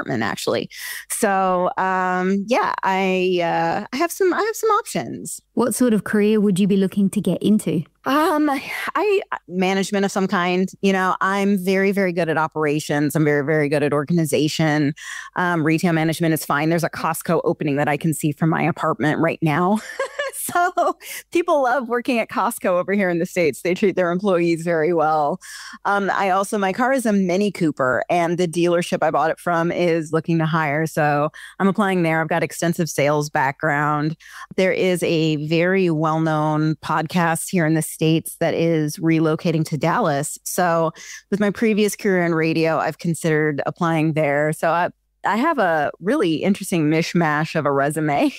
apartment, actually. So yeah, I have some options. What sort of career would you be looking to get into? I management of some kind. I'm very, very good at operations. I'm very, very good at organization. Retail management is fine. There's a Costco opening that I can see from my apartment right now. So people love working at Costco over here in the States. They treat their employees very well. My car is a Mini Cooper, and the dealership I bought it from is looking to hire. So I'm applying there. I've got extensive sales background. There is a very well-known podcast here in the States that is relocating to Dallas. So with my previous career in radio, I've considered applying there. So I have a really interesting mishmash of a resume.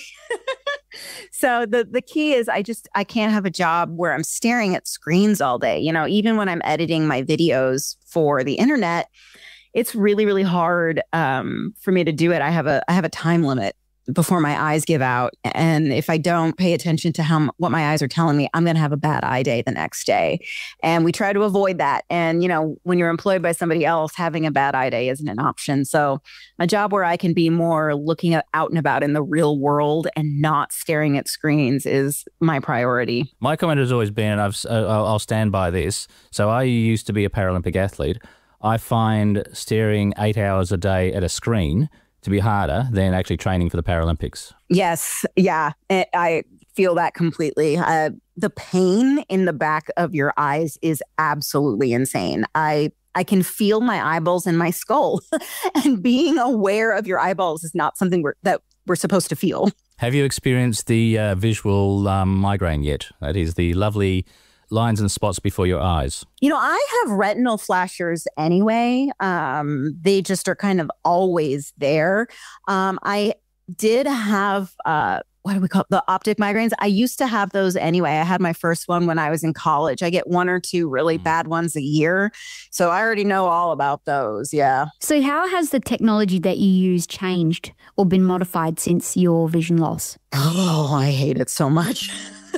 So the key is I can't have a job where I'm staring at screens all day. Even when I'm editing my videos for the internet, it's really, really hard for me to do it. I have a time limit before my eyes give out. And if I don't pay attention to what my eyes are telling me, I'm going to have a bad eye day the next day. And we try to avoid that. And, when you're employed by somebody else, having a bad eye day isn't an option. So a job where I can be more looking out and about in the real world and not staring at screens is my priority. My comment has always been, and I'll stand by this. So I used to be a Paralympic athlete. I find staring 8 hours a day at a screen to be harder than actually training for the Paralympics. Yes. Yeah. I feel that completely. The pain in the back of your eyes is absolutely insane. I can feel my eyeballs in my skull, and being aware of your eyeballs is not something that we're supposed to feel. Have you experienced the visual migraine yet? That is the lovely lines and spots before your eyes. I have retinal flashers anyway. They just are kind of always there. I did have, what do we call it? The optic migraines. I used to have those anyway. I had my first one when I was in college. I get 1 or 2 really bad ones a year. So I already know all about those. Yeah. So how has the technology that you use changed or been modified since your vision loss? Oh, I hate it so much.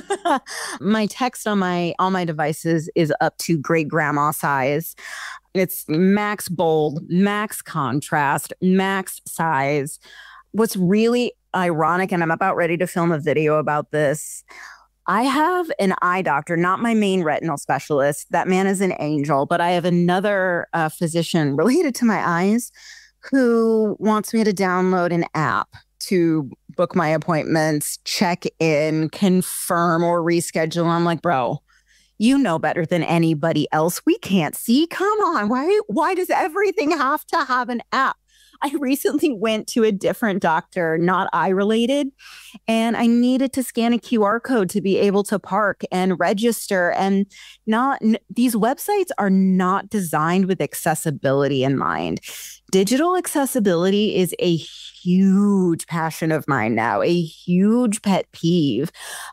My text on all my devices is up to great grandma size. It's max bold, max contrast, max size. What's really ironic, and I'm about ready to film a video about this, I have an eye doctor, not my main retinal specialist. That man is an angel, but I have another physician related to my eyes who wants me to download an app to book my appointments, check in, confirm, or reschedule. I'm like, bro, you know better than anybody else. We can't see. Come on. Why does everything have to have an app? I recently went to a different doctor, not eye related, and I needed to scan a QR code to be able to park and register. And these websites are not designed with accessibility in mind. Digital accessibility is a huge passion of mine now, a huge pet peeve.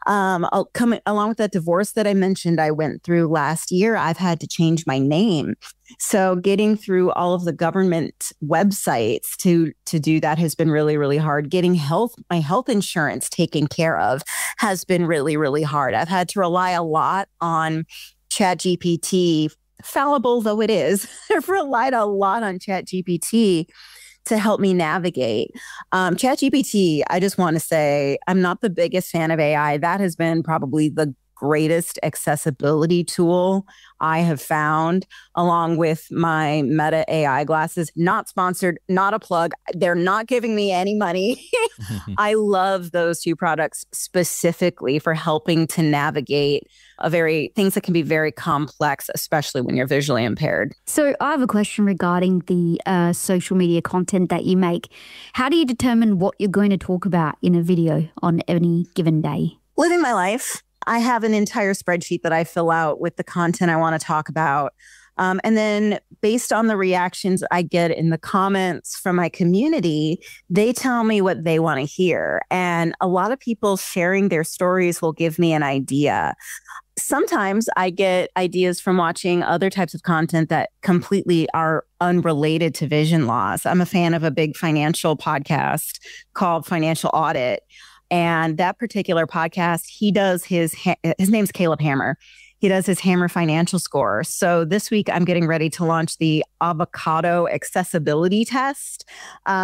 Along with that divorce that I mentioned I went through last year, I've had to change my name. So getting through all of the government websites to do that has been really, really hard. Getting my health insurance taken care of has been really, really hard. I've had to rely a lot on ChatGPT, fallible though it is. I've relied a lot on ChatGPT to help me navigate. ChatGPT, I just want to say, I'm not the biggest fan of AI. That has been probably the greatest accessibility tool I have found, along with my Meta AI glasses. Not sponsored, not a plug. They're not giving me any money. I love those 2 products specifically for helping to navigate things that can be very complex, especially when you're visually impaired. So I have a question regarding the social media content that you make. How do you determine what you're going to talk about in a video on any given day? Living my life. I have an entire spreadsheet that I fill out with the content I want to talk about. And then based on the reactions I get in the comments from my community, they tell me what they want to hear. And a lot of people sharing their stories will give me an idea. Sometimes I get ideas from watching other types of content that completely are unrelated to vision loss. I'm a fan of a big financial podcast called Financial Audit. And that particular podcast, he does his name's Caleb Hammer. He does his Hammer Financial Score. So this week, I'm getting ready to launch the avocado accessibility test.